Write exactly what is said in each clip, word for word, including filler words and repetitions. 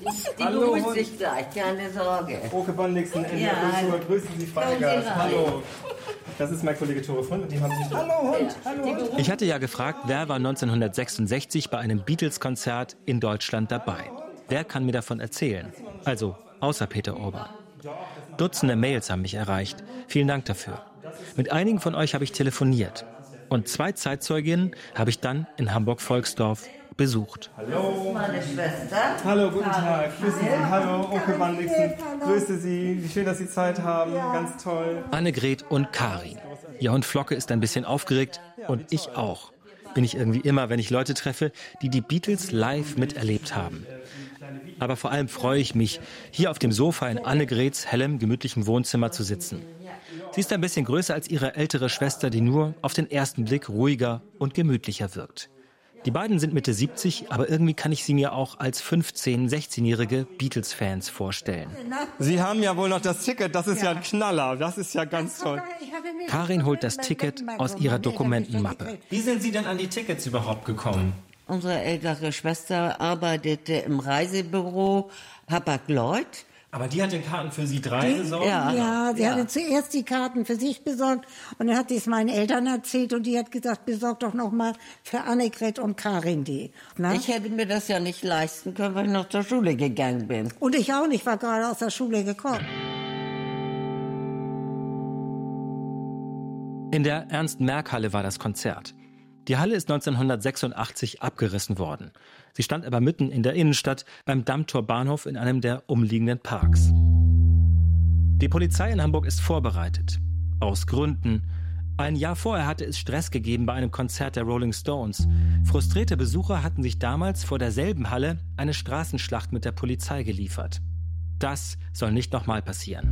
Die beruhigt sich gleich, keine Sorge. Oke Bondixen, N D R Ja, Kultur, grüßen Sie, Freigast. Hallo. Das ist mein Kollege Tore Fund und die haben sich... Hallo Hund, hallo Hund. Ich hatte ja gefragt, wer war neunzehnhundertsechsundsechzig bei einem Beatles-Konzert in Deutschland dabei? Wer kann mir davon erzählen? Also, außer Peter Urban. Dutzende Mails haben mich erreicht. Vielen Dank dafür. Mit einigen von euch habe ich telefoniert. Und zwei Zeitzeuginnen habe ich dann in Hamburg-Volksdorf besucht. Hallo. Meine Schwester. Hallo, guten Tag. Grüße Sie. Hallo, Oke Bondixen. Grüße Sie. Wie schön, dass Sie Zeit haben. Ganz toll. Annegret und Karin. Ja, und Flocke ist ein bisschen aufgeregt. Und ich auch. Bin ich irgendwie immer, wenn ich Leute treffe, die die Beatles live miterlebt haben. Aber vor allem freue ich mich, hier auf dem Sofa in Annegrets hellem, gemütlichem Wohnzimmer zu sitzen. Sie ist ein bisschen größer als ihre ältere Schwester, die nur auf den ersten Blick ruhiger und gemütlicher wirkt. Die beiden sind Mitte siebzig, aber irgendwie kann ich sie mir auch als fünfzehn-, sechzehnjährige Beatles-Fans vorstellen. Sie haben ja wohl noch das Ticket, das ist ja, ja ein Knaller, das ist ja ganz toll. Karin holt das Ticket aus ihrer Dokumentenmappe. Wie sind Sie denn an die Tickets überhaupt gekommen? Unsere ältere Schwester arbeitete im Reisebüro Hapag-Lloyd. Aber die hat den Karten für Sie drei besorgt? Ja, ja, sie ja. hatte zuerst die Karten für sich besorgt und dann hat sie es meinen Eltern erzählt und die hat gesagt, besorg doch noch mal für Annegret und Karin die. Na? Ich hätte mir das ja nicht leisten können, weil ich noch zur Schule gegangen bin. Und ich auch nicht, war gerade aus der Schule gekommen. In der Ernst-Merck-Halle war das Konzert. Die Halle ist neunzehnhundertsechsundachtzig abgerissen worden. Sie stand aber mitten in der Innenstadt beim Dammtor Bahnhof in einem der umliegenden Parks. Die Polizei in Hamburg ist vorbereitet. Aus Gründen. Ein Jahr vorher hatte es Stress gegeben bei einem Konzert der Rolling Stones. Frustrierte Besucher hatten sich damals vor derselben Halle eine Straßenschlacht mit der Polizei geliefert. Das soll nicht nochmal passieren.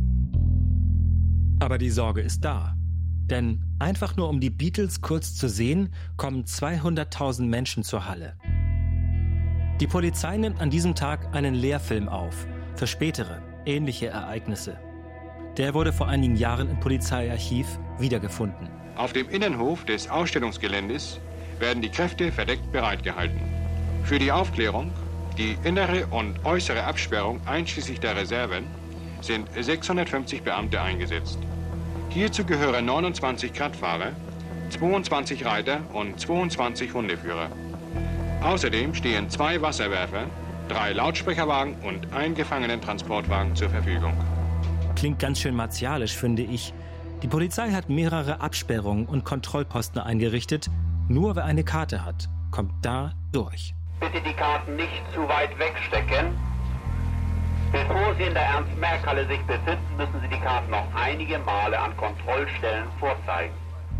Aber die Sorge ist da. Denn einfach nur um die Beatles kurz zu sehen, kommen zweihunderttausend Menschen zur Halle. Die Polizei nimmt an diesem Tag einen Lehrfilm auf, für spätere, ähnliche Ereignisse. Der wurde vor einigen Jahren im Polizeiarchiv wiedergefunden. Auf dem Innenhof des Ausstellungsgeländes werden die Kräfte verdeckt bereitgehalten. Für die Aufklärung, die innere und äußere Absperrung einschließlich der Reserven sind sechshundertfünfzig Beamte eingesetzt. Hierzu gehören neunundzwanzig Kraftfahrer, zweiundzwanzig Reiter und zweiundzwanzig Hundeführer. Außerdem stehen zwei Wasserwerfer, drei Lautsprecherwagen und ein Gefangenentransportwagen zur Verfügung. Klingt ganz schön martialisch, finde ich. Die Polizei hat mehrere Absperrungen und Kontrollposten eingerichtet. Nur wer eine Karte hat, kommt da durch. Bitte die Karten nicht zu weit wegstecken. Bevor Sie in der Ernst-Merck-Halle sich befinden, müssen Sie die Karten noch einige Male an Kontrollstellen vorzeigen.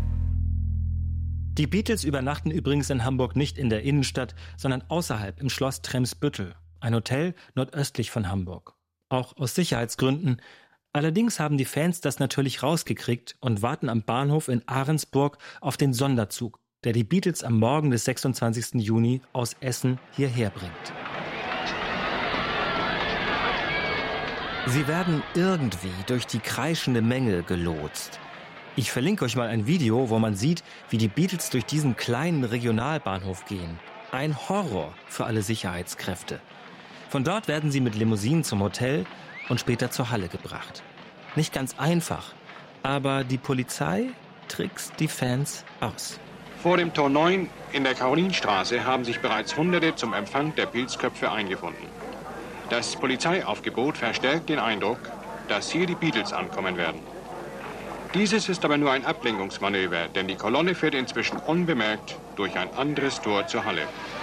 Die Beatles übernachten übrigens in Hamburg nicht in der Innenstadt, sondern außerhalb im Schloss Tremsbüttel, ein Hotel nordöstlich von Hamburg. Auch aus Sicherheitsgründen. Allerdings haben die Fans das natürlich rausgekriegt und warten am Bahnhof in Ahrensburg auf den Sonderzug, der die Beatles am Morgen des sechsundzwanzigsten Juni aus Essen hierher bringt. Sie werden irgendwie durch die kreischende Menge gelotst. Ich verlinke euch mal ein Video, wo man sieht, wie die Beatles durch diesen kleinen Regionalbahnhof gehen. Ein Horror für alle Sicherheitskräfte. Von dort werden sie mit Limousinen zum Hotel und später zur Halle gebracht. Nicht ganz einfach, aber die Polizei trickst die Fans aus. Vor dem Tor neun in der Karolinstraße haben sich bereits Hunderte zum Empfang der Pilzköpfe eingefunden. Das Polizeiaufgebot verstärkt den Eindruck, dass hier die Beatles ankommen werden. Dieses ist aber nur ein Ablenkungsmanöver, denn die Kolonne fährt inzwischen unbemerkt durch ein anderes Tor zur Halle.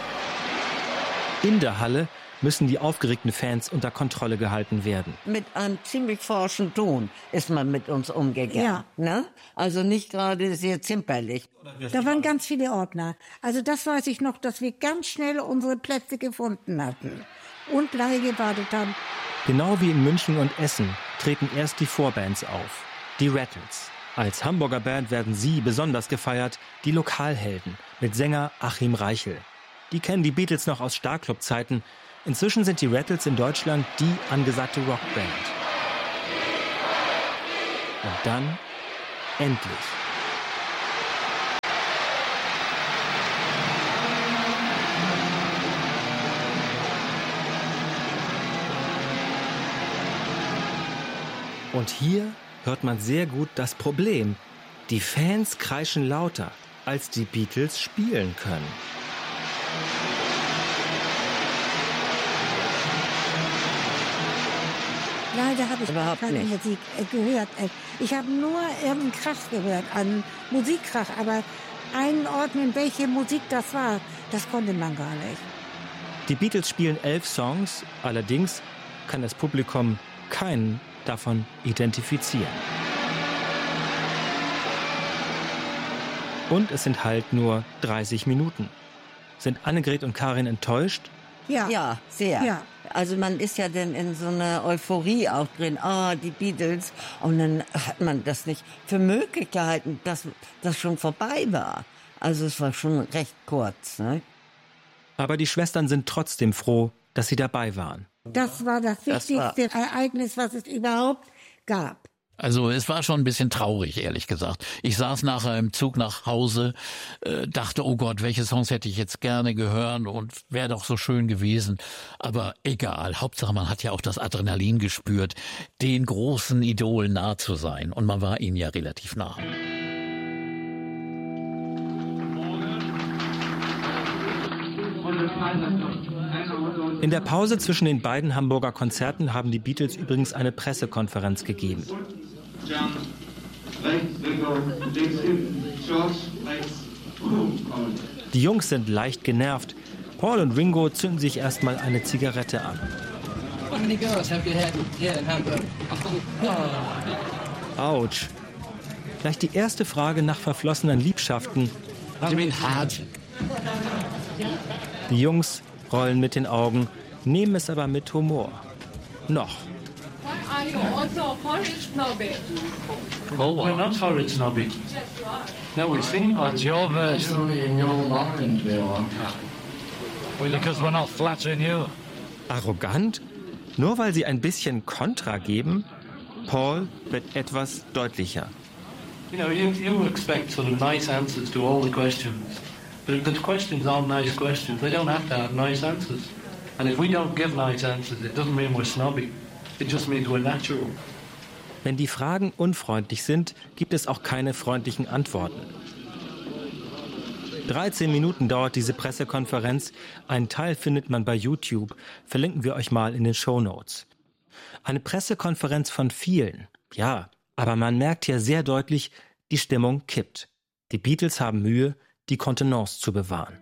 In der Halle müssen die aufgeregten Fans unter Kontrolle gehalten werden. Mit einem ziemlich forschen Ton ist man mit uns umgegangen. Ja. Ne? Also nicht gerade sehr zimperlich. Da waren ganz viele Ordner. Also das weiß ich noch, dass wir ganz schnell unsere Plätze gefunden hatten und lange gewartet haben. Genau wie in München und Essen treten erst die Vorbands auf. Die Rattles. Als Hamburger Band werden sie besonders gefeiert, die Lokalhelden, mit Sänger Achim Reichel. Die kennen die Beatles noch aus Starclub-Zeiten. Inzwischen sind die Rattles in Deutschland die angesagte Rockband. Und dann, endlich. Und hier hört man sehr gut das Problem. Die Fans kreischen lauter, als die Beatles spielen können. Leider habe ich Überhaupt keine nicht. Musik äh, gehört. Ich habe nur irgendeinen Krach gehört, an Musikkrach, aber einordnen, welche Musik das war, das konnte man gar nicht. Die Beatles spielen elf Songs, allerdings kann das Publikum keinen davon identifizieren. Und es sind halt nur dreißig Minuten. Sind Annegret und Karin enttäuscht? Ja, Ja, sehr. Ja. Also man ist ja dann in so einer Euphorie auch drin. Ah, die Beatles. Und dann hat man das nicht für möglich gehalten, dass das schon vorbei war. Also es war schon recht kurz, ne? Aber die Schwestern sind trotzdem froh, dass sie dabei waren. Das war das Das wichtigste Ereignis, was es überhaupt gab. Also es war schon ein bisschen traurig, ehrlich gesagt. Ich saß nachher im Zug nach Hause, äh, dachte, oh Gott, welche Songs hätte ich jetzt gerne gehört und wäre doch so schön gewesen. Aber egal, Hauptsache man hat ja auch das Adrenalin gespürt, den großen Idolen nah zu sein. Und man war ihnen ja relativ nah. In der Pause zwischen den beiden Hamburger Konzerten haben die Beatles übrigens eine Pressekonferenz gegeben. Die Jungs sind leicht genervt. Paul und Ringo zünden sich erstmal eine Zigarette an. Autsch. Gleich die erste Frage nach verflossenen Liebschaften. Die Jungs rollen mit den Augen, nehmen es aber mit Humor. Noch. Oh, we're not horrid snobby. No, we sing on your verse. Well, because we're not flattering you. Arrogant? Nur weil sie ein bisschen Kontra geben? Paul wird etwas deutlicher. You know, you, you expect sort of nice answers to all the questions. But the questions aren't nice questions. They don't have to have nice answers. And if we don't give nice answers, it doesn't mean we're snobby. It just means we're natural. Wenn die Fragen unfreundlich sind, gibt es auch keine freundlichen Antworten. dreizehn Minuten dauert diese Pressekonferenz. Einen Teil findet man bei YouTube. Verlinken wir euch mal in den Shownotes. Eine Pressekonferenz von vielen. Ja, aber man merkt hier sehr deutlich, die Stimmung kippt. Die Beatles haben Mühe, die Kontenance zu bewahren.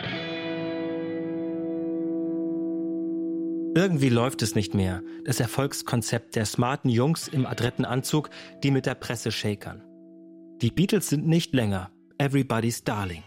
Irgendwie läuft es nicht mehr, das Erfolgskonzept der smarten Jungs im adretten Anzug, die mit der Presse shakern. Die Beatles sind nicht länger Everybody's Darling.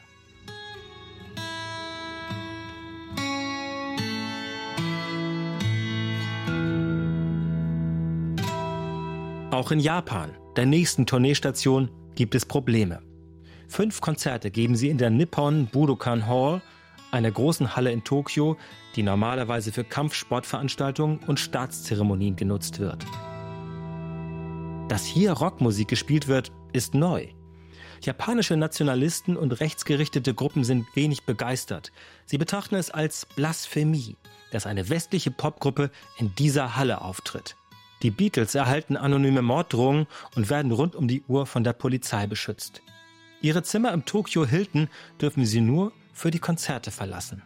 Auch in Japan, der nächsten Tourneestation, gibt es Probleme. Fünf Konzerte geben sie in der Nippon Budokan Hall, einer großen Halle in Tokio, die normalerweise für Kampfsportveranstaltungen und Staatszeremonien genutzt wird. Dass hier Rockmusik gespielt wird, ist neu. Japanische Nationalisten und rechtsgerichtete Gruppen sind wenig begeistert. Sie betrachten es als Blasphemie, dass eine westliche Popgruppe in dieser Halle auftritt. Die Beatles erhalten anonyme Morddrohungen und werden rund um die Uhr von der Polizei beschützt. Ihre Zimmer im Tokyo Hilton dürfen sie nur für die Konzerte verlassen.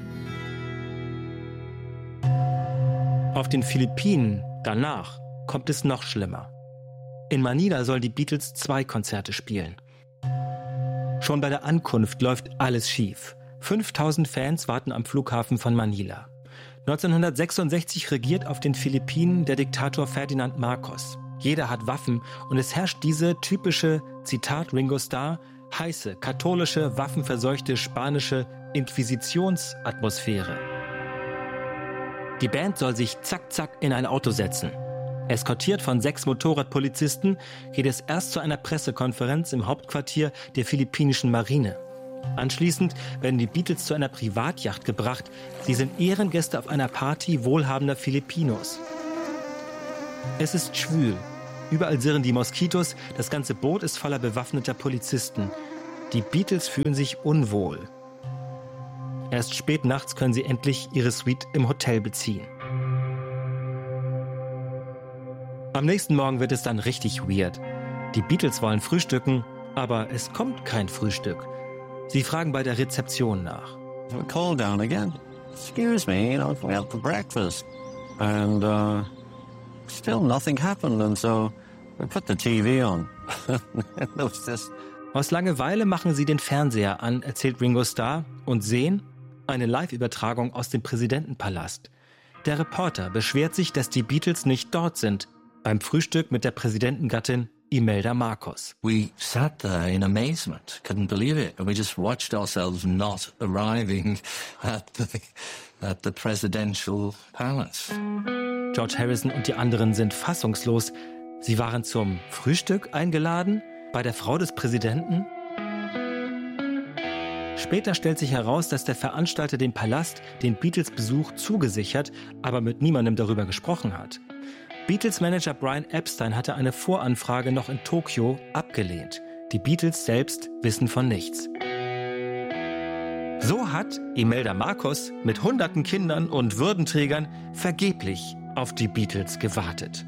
Auf den Philippinen danach kommt es noch schlimmer. In Manila sollen die Beatles zwei Konzerte spielen. Schon bei der Ankunft läuft alles schief. fünftausend Fans warten am Flughafen von Manila. neunzehnhundertsechsundsechzig regiert auf den Philippinen der Diktator Ferdinand Marcos. Jeder hat Waffen und es herrscht diese typische, Zitat Ringo Starr, heiße, katholische, waffenverseuchte spanische Inquisitionsatmosphäre. Die Band soll sich zack zack in ein Auto setzen. Eskortiert von sechs Motorradpolizisten geht es erst zu einer Pressekonferenz im Hauptquartier der philippinischen Marine. Anschließend werden die Beatles zu einer Privatjacht gebracht. Sie sind Ehrengäste auf einer Party wohlhabender Filipinos. Es ist schwül. Überall sirren die Moskitos. Das ganze Boot ist voller bewaffneter Polizisten. Die Beatles fühlen sich unwohl. Erst spät nachts können sie endlich ihre Suite im Hotel beziehen. Am nächsten Morgen wird es dann richtig weird. Die Beatles wollen frühstücken, aber es kommt kein Frühstück. Sie fragen bei der Rezeption nach. We call down again. Excuse me, you know, we have for breakfast. And uh, still nothing happened. And so we put the T V on. It was just... Aus Langeweile machen sie den Fernseher an, erzählt Ringo Starr, und sehen eine Live-Übertragung aus dem Präsidentenpalast. Der Reporter beschwert sich, dass die Beatles nicht dort sind, beim Frühstück mit der Präsidentengattin Imelda Marcos. We sat there in amazement, couldn't believe it, and we just watched ourselves not arriving at the, at the presidential palace. George Harrison und die anderen sind fassungslos. Sie waren zum Frühstück eingeladen, bei der Frau des Präsidenten? Später stellt sich heraus, dass der Veranstalter dem Palast den Beatles-Besuch zugesichert, aber mit niemandem darüber gesprochen hat. Beatles-Manager Brian Epstein hatte eine Voranfrage noch in Tokio abgelehnt. Die Beatles selbst wissen von nichts. So hat Imelda Marcos mit hunderten Kindern und Würdenträgern vergeblich auf die Beatles gewartet.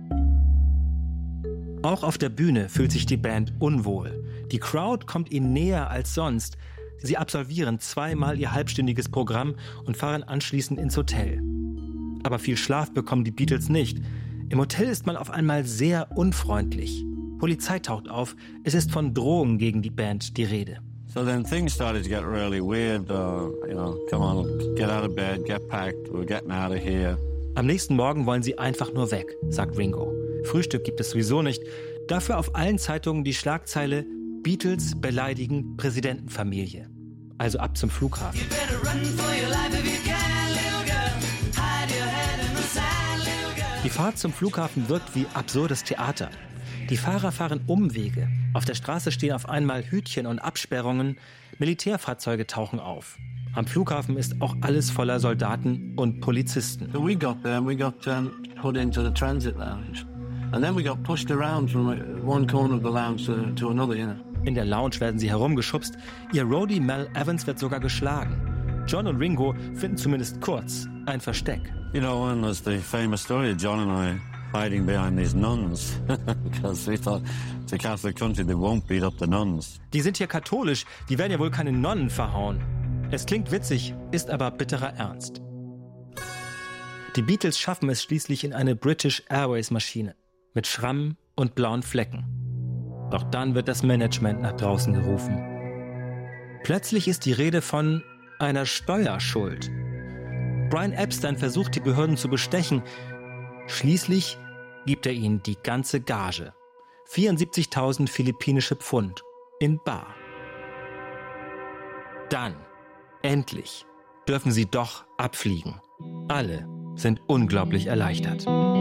Auch auf der Bühne fühlt sich die Band unwohl. Die Crowd kommt ihnen näher als sonst. Sie absolvieren zweimal ihr halbstündiges Programm und fahren anschließend ins Hotel. Aber viel Schlaf bekommen die Beatles nicht. Im Hotel ist man auf einmal sehr unfreundlich. Polizei taucht auf. Es ist von Drohungen gegen die Band die Rede. So then things started to get really weird. Uh, you know, come on, get out of bed, get packed, we're getting out of here. Am nächsten Morgen wollen sie einfach nur weg, sagt Ringo. Frühstück gibt es sowieso nicht. Dafür auf allen Zeitungen die Schlagzeile Beatles beleidigen Präsidentenfamilie. Also ab zum Flughafen. Die Fahrt zum Flughafen wirkt wie absurdes Theater. Die Fahrer fahren Umwege. Auf der Straße stehen auf einmal Hütchen und Absperrungen. Militärfahrzeuge tauchen auf. Am Flughafen ist auch alles voller Soldaten und Polizisten. So we got there and we got um, put into the transit lounge. And then we got pushed around from one corner of the lounge to, to another, you know. In der Lounge werden sie herumgeschubst. Ihr Roadie Mel Evans wird sogar geschlagen. John und Ringo finden zumindest kurz ein Versteck. You know, and there's the famous story of John and I hiding behind these nuns. Because we thought it's a Catholic country, they won't beat up the nuns. Die sind hier katholisch, die werden ja wohl keine Nonnen verhauen. Es klingt witzig, ist aber bitterer Ernst. Die Beatles schaffen es schließlich in eine British Airways Maschine mit Schrammen und blauen Flecken. Doch dann wird das Management nach draußen gerufen. Plötzlich ist die Rede von einer Steuerschuld. Brian Epstein versucht, die Behörden zu bestechen. Schließlich gibt er ihnen die ganze Gage. vierundsiebzigtausend philippinische Pfund in bar. Dann, endlich, dürfen sie doch abfliegen. Alle sind unglaublich erleichtert.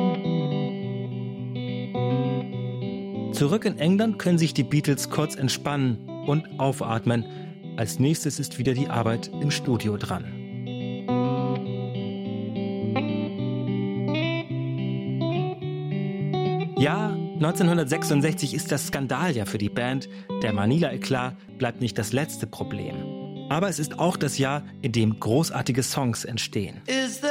Zurück in England können sich die Beatles kurz entspannen und aufatmen. Als nächstes ist wieder die Arbeit im Studio dran. Ja, neunzehnhundertsechsundsechzig ist das Skandaljahr für die Band. Der Manila-Eklat bleibt nicht das letzte Problem. Aber es ist auch das Jahr, in dem großartige Songs entstehen.